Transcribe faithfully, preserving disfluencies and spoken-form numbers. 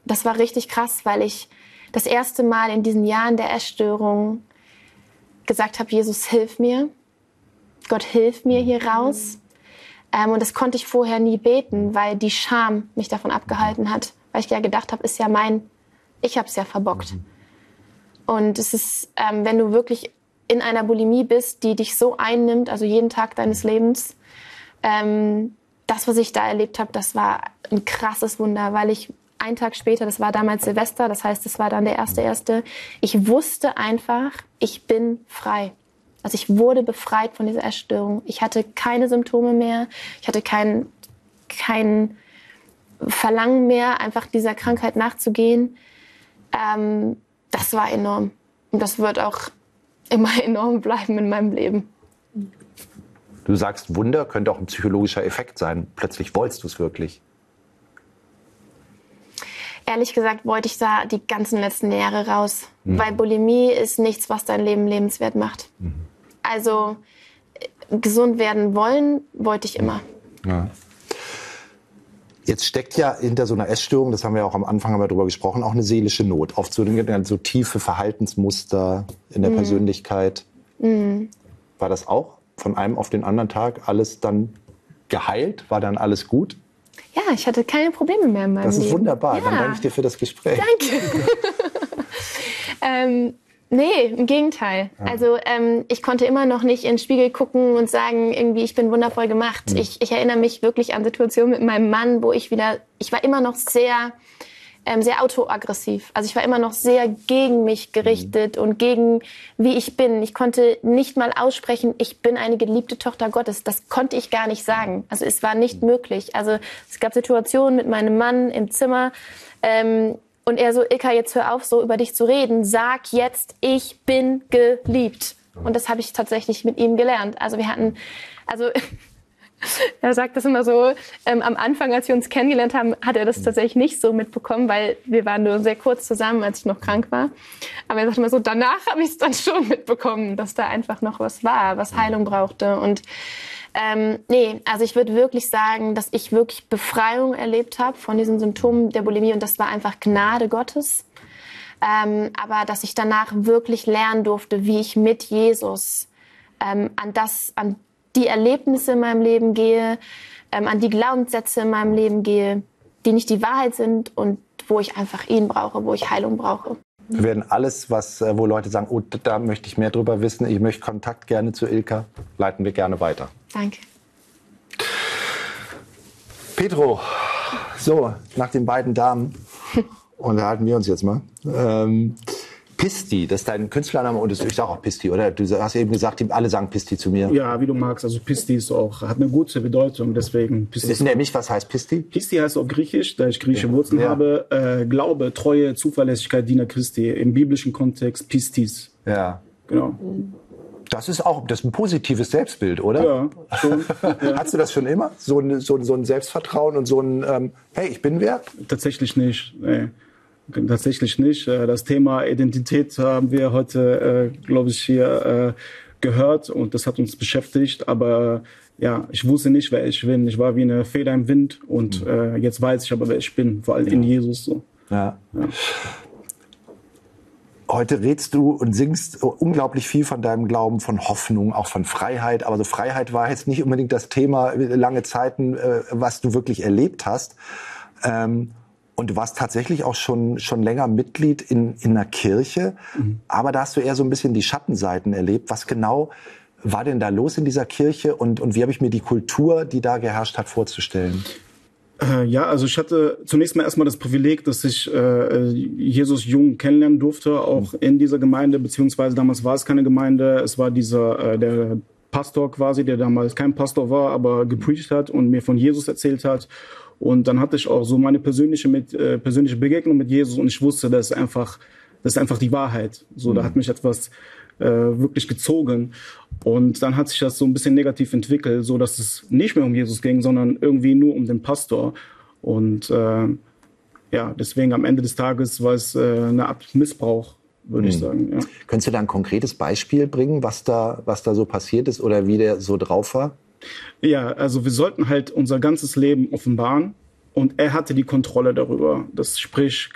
das war richtig krass, weil ich das erste Mal in diesen Jahren der Essstörung gesagt habe, Jesus, hilf mir. Gott, hilf mir hier raus. Ähm, und das konnte ich vorher nie beten, weil die Scham mich davon abgehalten hat. Weil ich ja gedacht habe, ist ja mein, ich habe es ja verbockt. Und es ist, ähm, wenn du wirklich in einer Bulimie bist, die dich so einnimmt, also jeden Tag deines Lebens, ähm, das, was ich da erlebt habe, das war ein krasses Wunder, weil ich einen Tag später, das war damals Silvester, das heißt, das war dann der erste erste. Ich wusste einfach, ich bin frei. Also ich wurde befreit von dieser Essstörung. Ich hatte keine Symptome mehr. Ich hatte kein, kein Verlangen mehr, einfach dieser Krankheit nachzugehen. Ähm, das war enorm. Und das wird auch immer enorm bleiben in meinem Leben. Du sagst, Wunder könnte auch ein psychologischer Effekt sein. Plötzlich wolltest du es wirklich. Ehrlich gesagt wollte ich da die ganzen letzten Jahre raus. Mhm. Weil Bulimie ist nichts, was dein Leben lebenswert macht. Mhm. Also gesund werden wollen, wollte ich immer. Ja. Jetzt steckt ja hinter so einer Essstörung, das haben wir auch am Anfang haben wir darüber gesprochen, auch eine seelische Not. Oft so, so tiefe Verhaltensmuster in der mhm. Persönlichkeit. Mhm. War das auch von einem auf den anderen Tag alles dann geheilt? War dann alles gut? Ja, ich hatte keine Probleme mehr in meinem Leben. Das ist Leben. wunderbar. Ja. Dann danke ich dir für das Gespräch. Danke. ähm, nee, im Gegenteil. Ja. Also ähm, ich konnte immer noch nicht in den Spiegel gucken und sagen, irgendwie, ich bin wundervoll gemacht. Mhm. Ich, ich erinnere mich wirklich an Situationen mit meinem Mann, wo ich wieder, ich war immer noch sehr, ähm, sehr autoaggressiv. Also ich war immer noch sehr gegen mich gerichtet mhm. und gegen, wie ich bin. Ich konnte nicht mal aussprechen, ich bin eine geliebte Tochter Gottes. Das konnte ich gar nicht sagen. Also es war nicht mhm. möglich. Also es gab Situationen mit meinem Mann im Zimmer, ähm, und er so, Ilka, jetzt hör auf, so über dich zu reden. Sag jetzt, ich bin geliebt. Und das habe ich tatsächlich mit ihm gelernt. Also wir hatten, also er sagt das immer so, ähm, am Anfang, als wir uns kennengelernt haben, hat er das tatsächlich nicht so mitbekommen, weil wir waren nur sehr kurz zusammen, als ich noch krank war. Aber er sagt immer so, danach habe ich es dann schon mitbekommen, dass da einfach noch was war, was Heilung brauchte. Und Ähm, nee, also ich würde wirklich sagen, dass ich wirklich Befreiung erlebt habe von diesen Symptomen der Bulimie und das war einfach Gnade Gottes. Ähm, aber dass ich danach wirklich lernen durfte, wie ich mit Jesus ähm, an das, an die Erlebnisse in meinem Leben gehe, ähm, an die Glaubenssätze in meinem Leben gehe, die nicht die Wahrheit sind und wo ich einfach ihn brauche, wo ich Heilung brauche. Wir werden alles, was, wo Leute sagen, oh, da möchte ich mehr drüber wissen, ich möchte Kontakt gerne zu Ilka, leiten wir gerne weiter. Danke. Pedro, so, nach den beiden Damen, unterhalten wir uns jetzt mal. Ähm, Pisti, das ist dein Künstlername und ich sage auch Pisti, oder? Du hast eben gesagt, alle sagen Pisti zu mir. Ja, wie du magst. Also Pisti ist auch, hat eine gute Bedeutung, deswegen Pisti. Wissen nämlich, was heißt Pisti? Pisti heißt auf Griechisch, da ich griechische ja. Wurzeln ja. habe, äh, Glaube, Treue, Zuverlässigkeit, Diener Christi. Im biblischen Kontext Pistis. Ja. Genau. Das ist auch das ist ein positives Selbstbild, oder? Ja, schon. Ja. Hast du das schon immer? So ein, so, so ein Selbstvertrauen und so ein, ähm, hey, ich bin wer? Tatsächlich nicht, nee. Tatsächlich nicht. Das Thema Identität haben wir heute, äh, glaube ich, hier äh, gehört und das hat uns beschäftigt. Aber ja, ich wusste nicht, wer ich bin. Ich war wie eine Feder im Wind und äh, jetzt weiß ich aber, wer ich bin, vor allem in Jesus. So. Ja. Ja. Heute redest du und singst unglaublich viel von deinem Glauben, von Hoffnung, auch von Freiheit. Aber so Freiheit war jetzt nicht unbedingt das Thema lange Zeiten, äh, was du wirklich erlebt hast. Ähm, Und du warst tatsächlich auch schon, schon länger Mitglied in, in einer Kirche. Mhm. Aber da hast du eher so ein bisschen die Schattenseiten erlebt. Was genau war denn da los in dieser Kirche? Und, und wie habe ich mir die Kultur, die da geherrscht hat, vorzustellen? Äh, ja, also ich hatte zunächst mal erstmal das Privileg, dass ich äh, Jesus jung kennenlernen durfte, auch mhm. in dieser Gemeinde. Beziehungsweise damals war es keine Gemeinde. Es war dieser, äh, der Pastor quasi, der damals kein Pastor war, aber gepredigt hat und mir von Jesus erzählt hat. Und dann hatte ich auch so meine persönliche, mit, äh, persönliche Begegnung mit Jesus und ich wusste, das ist einfach, das ist einfach die Wahrheit. So, mhm. da hat mich etwas äh, wirklich gezogen. Und dann hat sich das so ein bisschen negativ entwickelt, so dass es nicht mehr um Jesus ging, sondern irgendwie nur um den Pastor. Und äh, ja, deswegen am Ende des Tages war es äh, eine Art Missbrauch, würde mhm. ich sagen. Ja. Könntest du da ein konkretes Beispiel bringen, was da, was da so passiert ist oder wie der so drauf war? Ja, also wir sollten halt unser ganzes Leben offenbaren und er hatte die Kontrolle darüber. Das sprich